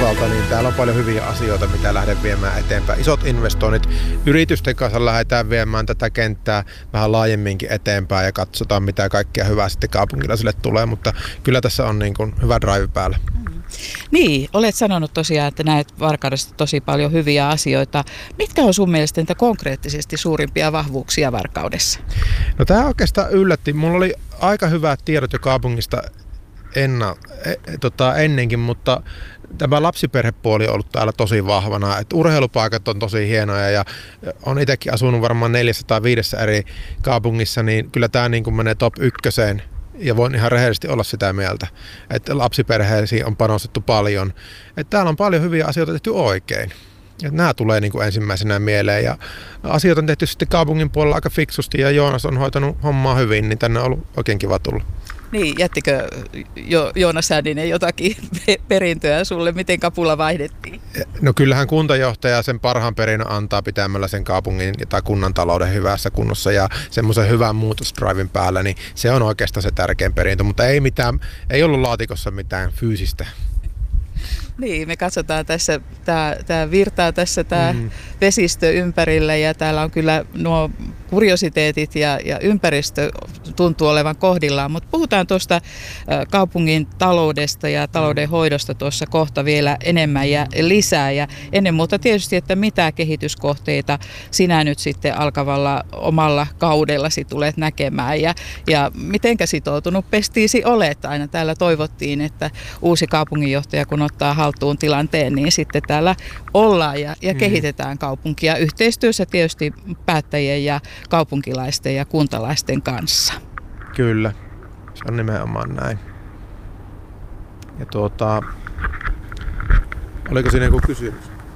osalta, niin täällä on paljon hyviä asioita, mitä lähden viemään eteenpäin. Isot investoinnit. Yritysten kanssa lähdetään viemään tätä kenttää vähän laajemminkin eteenpäin ja katsotaan, mitä kaikkea hyvää sitten kaupunkilaisille tulee, mutta kyllä tässä on niin kuin hyvä drive päällä. Niin, olet sanonut tosiaan, että näet Varkaudesta tosi paljon hyviä asioita. Mitkä on sun mielestä niitä konkreettisesti suurimpia vahvuuksia Varkaudessa? No tämä oikeastaan yllätti. Mulla oli aika hyvät tiedot jo kaupungista ennenkin, mutta tämä lapsiperhepuoli on ollut täällä tosi vahvana. Et urheilupaikat on tosi hienoja ja on itsekin asunut varmaan 405 eri kaupungissa, niin kyllä tämä niin kuin menee top 1. Ja voin ihan rehellisesti olla sitä mieltä, että lapsiperheisiin on panostettu paljon. Että täällä on paljon hyviä asioita tehty oikein. Ja nämä tulee niin kuin ensimmäisenä mieleen. Ja asioita on tehty sitten kaupungin puolella aika fiksusti ja Joonas on hoitanut hommaa hyvin, niin tänne on ollut oikein kiva tulla. Niin, jättikö Joonas Hänninen jotakin perintöä sulle? Miten kapula vaihdettiin? No kyllähän kuntajohtaja sen parhaan perinnön antaa pitämällä sen kaupungin tai kunnan talouden hyvässä kunnossa ja semmoisen hyvän muutosdriven päällä, niin se on oikeastaan se tärkein perintö, mutta ei ollut laatikossa mitään fyysistä. Niin, me katsotaan tässä, tämä virtaa tässä tämä vesistö ympärillä ja täällä on kyllä nuo kuriositeetit ja ympäristö tuntuu olevan kohdillaan, mutta puhutaan tuosta kaupungin taloudesta ja talouden hoidosta tuossa kohta vielä enemmän ja lisää ja ennen muuta tietysti, että mitä kehityskohteita sinä nyt sitten alkavalla omalla kaudellasi tulet näkemään ja mitenkä sitoutunut pestiisi olet? Aina täällä toivottiin, että uusi kaupunginjohtaja kun ottaa haltuun tilanteen, niin sitten täällä ollaan ja kehitetään kaupunkia yhteistyössä tietysti päättäjien ja kaupunkilaisten ja kuntalaisten kanssa. Kyllä, se on nimenomaan näin. Ja oliko siinä joku kysymys?